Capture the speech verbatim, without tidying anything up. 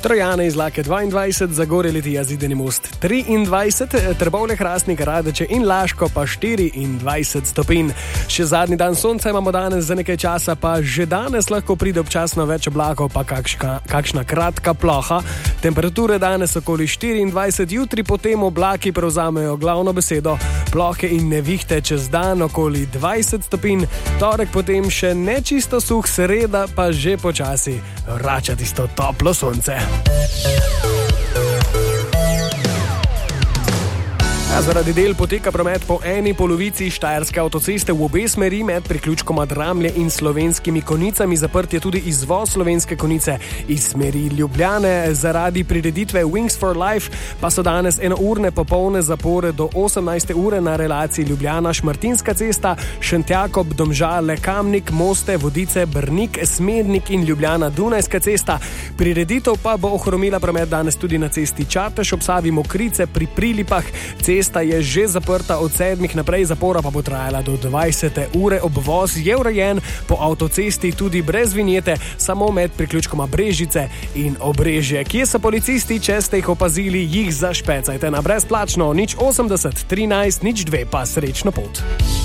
Trojane iz Lake dvaindvajset, Zagorje Litija, Zidani Most triindvajset, Trbovlje, Hrastnik, Radeče in Laško pa štiriindvajset stopinj. Še zadnji dan sonca imamo danes, za nekaj časa pa že danes lahko pride občasno več oblakov, pa kakšna, kakšna kratka ploha. Temperature danes okoli štiriindvajset, jutri potem oblaki prevzamejo glavno besedo. Plohe in nevihte čez dan okoli dvajset stopinj, torek potem še nečisto suh, sreda pa že počasi vrača tisto toplo sonce. Ja, zaradi del poteka promet po eni polovici Štajerske avtoceste v obe smeri med priključkoma Dramlje in Slovenskimi Konjicami. Zaprt je tudi izvoz Slovenske Konjice iz smeri Ljubljane. Zaradi prireditve Wings for Life pa so danes enourne popolne zapore do osemnajste ure na relaciji Ljubljana-Šmartinska cesta, Šentjakob, Domžale, Kamnik, Moste, Vodice, Brnik, Smednik in Ljubljana-Dunajska cesta. Prireditev pa bo ohromila promet danes tudi na cesti Čatež ob Savi, Mokrice pri Prilipah. Cesta je že zaprta od sedmih naprej, zapora pa bo trajala do dvajsete ure. Obvoz je urejen po avtocesti tudi brez vinjete, samo med priključkoma Brežice in Obrežje. Kje so policisti, če ste jih opazili, jih zašpecajte na brezplačno nič osemdeset trinajst nič dve, pa srečno pot.